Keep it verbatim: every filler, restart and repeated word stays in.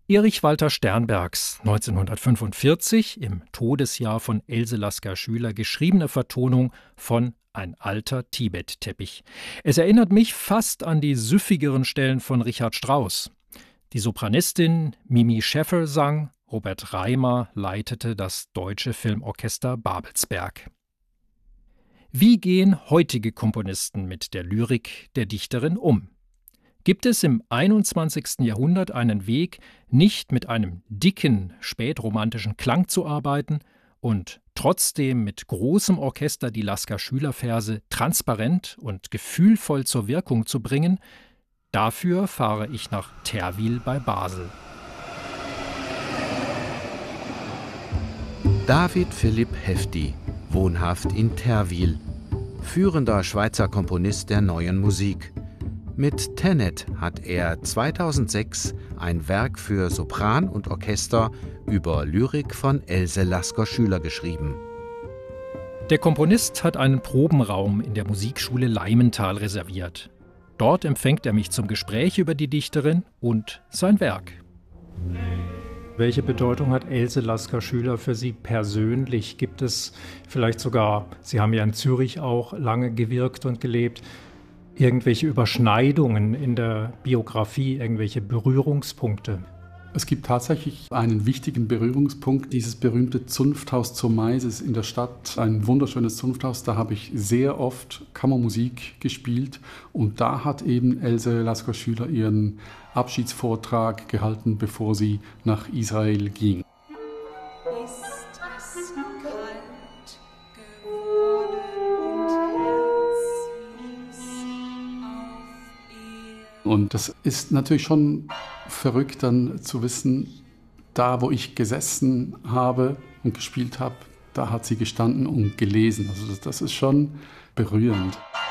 Erich Walter Sternbergs neunzehnhundertfünfundvierzig, im Todesjahr von Else Lasker-Schüler, geschriebene Vertonung von Ein alter Tibet-Teppich. Es erinnert mich fast an die süffigeren Stellen von Richard Strauss. Die Sopranistin Mimi Schäffer sang, Robert Reimer leitete das Deutsche Filmorchester Babelsberg. Wie gehen heutige Komponisten mit der Lyrik der Dichterin um? Gibt es im einundzwanzigsten Jahrhundert einen Weg, nicht mit einem dicken, spätromantischen Klang zu arbeiten und trotzdem mit großem Orchester die Lasker-Schüler-Verse transparent und gefühlvoll zur Wirkung zu bringen? Dafür fahre ich nach Therwil bei Basel. David Philipp Hefti, wohnhaft in Therwil, führender Schweizer Komponist der Neuen Musik. Mit Tenet hat er zweitausendsechs ein Werk für Sopran und Orchester über Lyrik von Else Lasker-Schüler geschrieben. Der Komponist hat einen Probenraum in der Musikschule Leimenthal reserviert. Dort empfängt er mich zum Gespräch über die Dichterin und sein Werk. Welche Bedeutung hat Else Lasker-Schüler für Sie persönlich? Gibt es vielleicht sogar, Sie haben ja in Zürich auch lange gewirkt und gelebt, irgendwelche Überschneidungen in der Biografie, irgendwelche Berührungspunkte? Es gibt tatsächlich einen wichtigen Berührungspunkt, dieses berühmte Zunfthaus zur Meises in der Stadt. Ein wunderschönes Zunfthaus, da habe ich sehr oft Kammermusik gespielt. Und da hat eben Else Lasker-Schüler ihren Abschiedsvortrag gehalten, bevor sie nach Israel ging. Und das ist natürlich schon verrückt, dann zu wissen, da wo ich gesessen habe und gespielt habe, da hat sie gestanden und gelesen. Also das, das ist schon berührend.